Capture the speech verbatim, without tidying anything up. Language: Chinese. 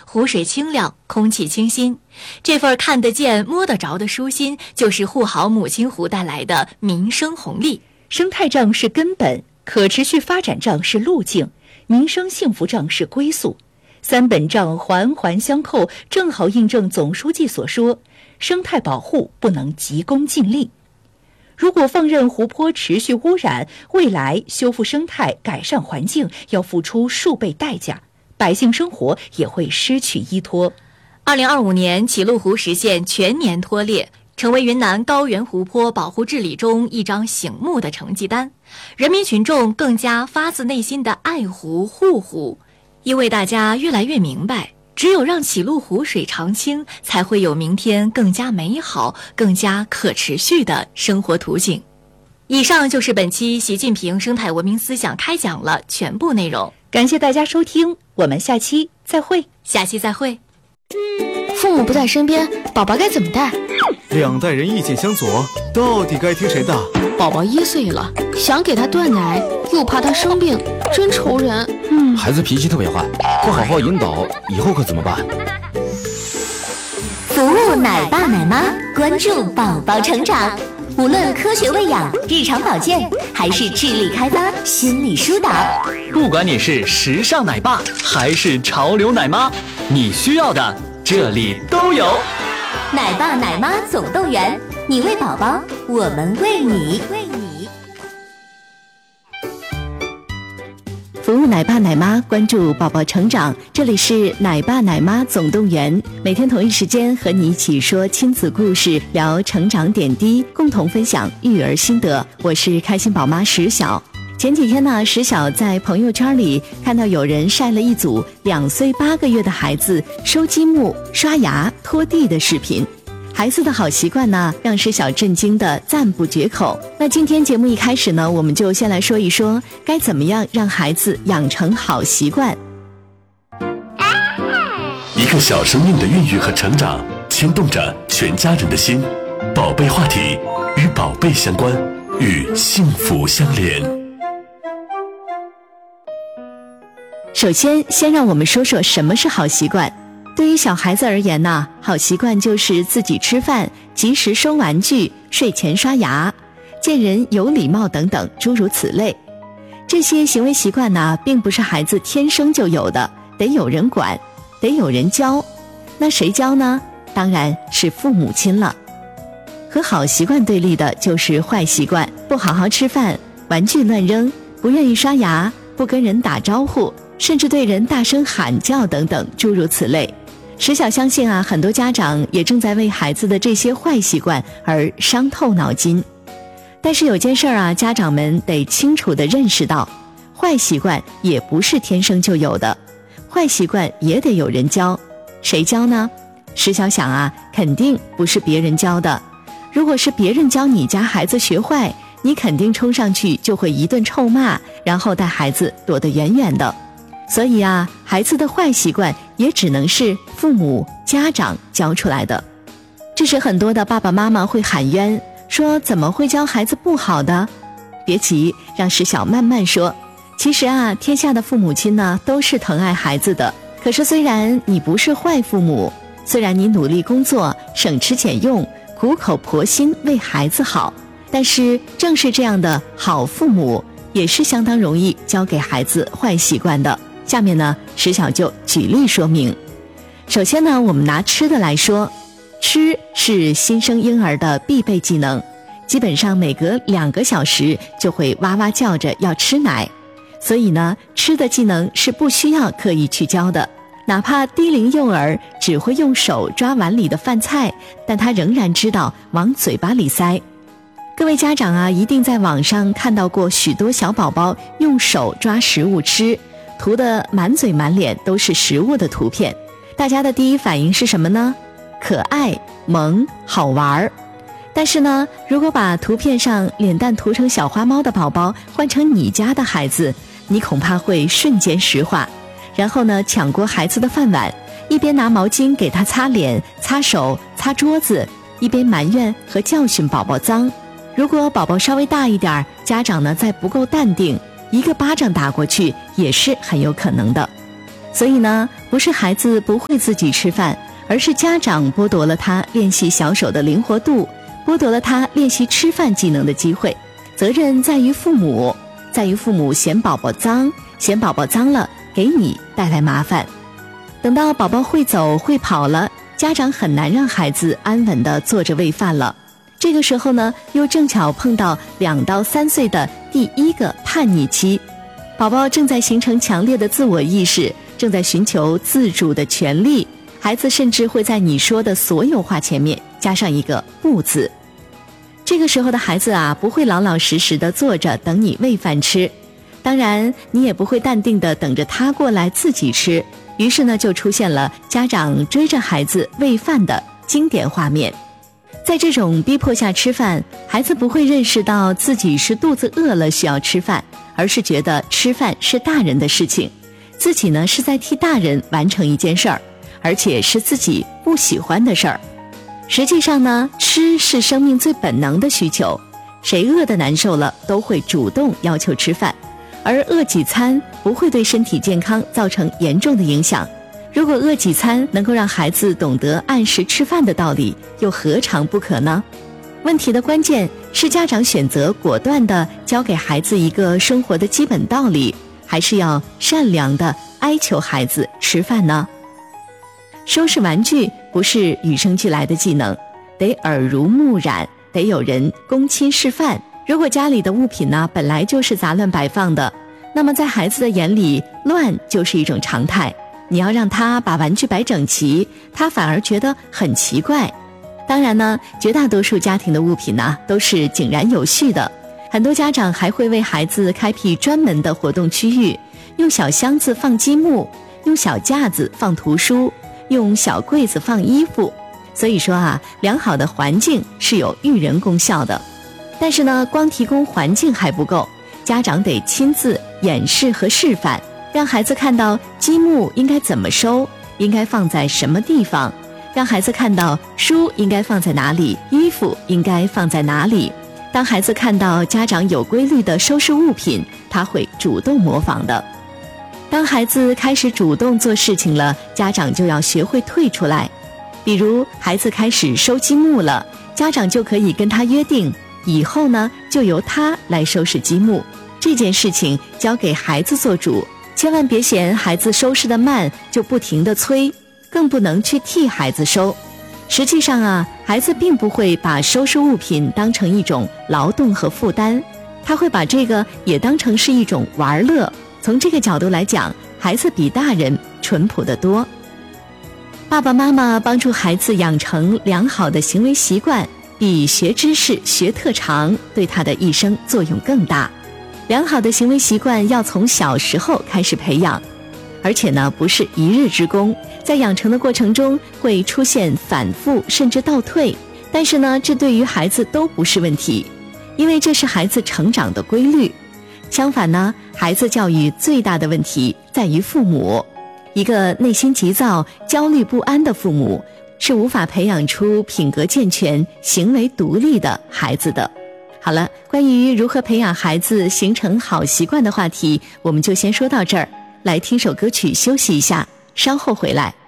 湖水清亮，空气清新。这份看得见摸得着的舒心，就是护好母亲湖带来的民生红利。 生态政是根本，可持续发展政是路径，民生幸福政是归宿。三本政环环相扣，正好印证总书记所说，生态保护不能急功近利。如果放任湖泊持续污染，未来修复生态、改善环境要付出数倍代价，百姓生活也会失去依托。 二零二五年，启鹿湖实现全年脱裂，成为云南高原湖泊保护治理中一张醒目的成绩单。人民群众更加发自内心的爱湖护湖，因为大家越来越明白，只有让启鹿湖水长青，才会有明天更加美好、更加可持续的生活图景。以上就是本期习近平生态文明思想开讲了全部内容， 感谢大家收听，我们下期再会。 下期再会。 父母不在身边，宝宝该怎么带？ 两代人意见相左，到底该听谁的？ 宝宝一岁了，想给他断奶，又怕他生病，真愁人。 嗯，孩子脾气特别坏，不好好引导，以后可怎么办？ 服务奶爸奶妈，关注宝宝成长。无论科学喂养、日常保健，还是智力开发、心理疏导， 不管你是时尚奶爸还是潮流奶妈，你需要的这里都有。 奶爸奶妈总动员，你为宝宝，我们为你。为你服务奶爸奶妈，关注宝宝成长。这里是奶爸奶妈总动员，每天同一时间和你一起说亲子故事，聊成长点滴，共同分享育儿心得。我是开心宝妈石晓。前几天呢，石晓在朋友圈里看到有人晒了一组两岁八个月的孩子收积木、刷牙、拖地的视频。孩子的好习惯呢，让石晓震惊的赞不绝口。那今天节目一开始呢，我们就先来说一说该怎么样让孩子养成好习惯。 一个小生命的孕育和成长，牵动着全家人的心。宝贝话题，与宝贝相关，与幸福相连。 首先，先让我们说说什么是好习惯。对于小孩子而言呢，好习惯就是自己吃饭、及时收玩具、睡前刷牙、见人有礼貌等等，诸如此类。这些行为习惯呢，并不是孩子天生就有的，得有人管，得有人教。那谁教呢？当然是父母亲了。和好习惯对立的就是坏习惯，不好好吃饭，玩具乱扔，不愿意刷牙，不跟人打招呼，甚至对人大声喊叫等等，诸如此类。石晓相信啊，很多家长也正在为孩子的这些坏习惯而伤透脑筋。但是有件事啊，家长们得清楚地认识到，坏习惯也不是天生就有的，坏习惯也得有人教。谁教呢？石晓想啊，肯定不是别人教的。如果是别人教你家孩子学坏，你肯定冲上去就会一顿臭骂，然后带孩子躲得远远的。所以啊，孩子的坏习惯也只能是父母、家长教出来的。这时很多的爸爸妈妈会喊冤，说怎么会教孩子不好的？别急，让石晓慢慢说。其实啊，天下的父母亲呢，都是疼爱孩子的。可是虽然你不是坏父母，虽然你努力工作，省吃俭用，苦口婆心为孩子好，但是正是这样的好父母，也是相当容易教给孩子坏习惯的。下面呢，石晓就举例说明。首先呢，我们拿吃的来说，吃是新生婴儿的必备技能，基本上每隔两个小时就会哇哇叫着要吃奶，所以呢，吃的技能是不需要刻意去教的。哪怕低龄幼儿只会用手抓碗里的饭菜，但他仍然知道往嘴巴里塞。各位家长啊，一定在网上看到过许多小宝宝用手抓食物吃，涂得满嘴满脸都是食物的图片。大家的第一反应是什么呢？可爱、萌、好玩。但是呢，如果把图片上脸蛋涂成小花猫的宝宝换成你家的孩子，你恐怕会瞬间石化，然后呢，抢过孩子的饭碗，一边拿毛巾给他擦脸、擦手、擦桌子，一边埋怨和教训宝宝脏。如果宝宝稍微大一点，家长呢再不够淡定，一个巴掌打过去也是很有可能的。 所以呢，不是孩子不会自己吃饭，而是家长剥夺了他练习小手的灵活度，剥夺了他练习吃饭技能的机会。责任在于父母，在于父母嫌宝宝脏，嫌宝宝脏了给你带来麻烦。等到宝宝会走会跑了，家长很难让孩子安稳地坐着喂饭了。这个时候呢，又正巧碰到两到三岁的第一个叛逆期，宝宝正在形成强烈的自我意识，正在寻求自主的权利，孩子甚至会在你说的所有话前面加上一个不字。这个时候的孩子啊，不会老老实实的坐着等你喂饭吃，当然你也不会淡定的等着他过来自己吃，于是呢，就出现了家长追着孩子喂饭的经典画面。在这种逼迫下吃饭，孩子不会认识到自己是肚子饿了需要吃饭，而是觉得吃饭是大人的事情，自己呢是在替大人完成一件事儿，而且是自己不喜欢的事儿。实际上呢，吃是生命最本能的需求，谁饿得难受了都会主动要求吃饭，而饿几餐不会对身体健康造成严重的影响。如果饿几餐能够让孩子懂得按时吃饭的道理，又何尝不可呢？问题的关键是家长选择果断地教给孩子一个生活的基本道理，还是要善良地哀求孩子吃饭呢？收拾玩具不是与生俱来的技能，得耳濡目染，得有人躬亲示范。如果家里的物品呢本来就是杂乱摆放的，那么在孩子的眼里，乱就是一种常态。你要让他把玩具摆整齐，他反而觉得很奇怪。当然呢，绝大多数家庭的物品呢都是井然有序的，很多家长还会为孩子开辟专门的活动区域，用小箱子放积木，用小架子放图书，用小柜子放衣服。所以说啊，良好的环境是有育人功效的。但是呢，光提供环境还不够，家长得亲自演示和示范，让孩子看到积木应该怎么收，应该放在什么地方，让孩子看到书应该放在哪里，衣服应该放在哪里。当孩子看到家长有规律地收拾物品，他会主动模仿的。当孩子开始主动做事情了，家长就要学会退出来。比如孩子开始收积木了，家长就可以跟他约定，以后呢就由他来收拾积木，这件事情交给孩子做主，千万别嫌孩子收拾得慢就不停地催，更不能去替孩子收。实际上啊，孩子并不会把收拾物品当成一种劳动和负担，他会把这个也当成是一种玩乐。从这个角度来讲，孩子比大人淳朴得多。爸爸妈妈帮助孩子养成良好的行为习惯，比学知识学特长对他的一生作用更大。良好的行为习惯要从小时候开始培养，而且呢不是一日之功，在养成的过程中会出现反复甚至倒退，但是呢这对于孩子都不是问题，因为这是孩子成长的规律。相反呢，孩子教育最大的问题在于父母，一个内心急躁、焦虑不安的父母是无法培养出品格健全、行为独立的孩子的。好了，关于如何培养孩子形成好习惯的话题，我们就先说到这儿。来听首歌曲休息一下，稍后回来。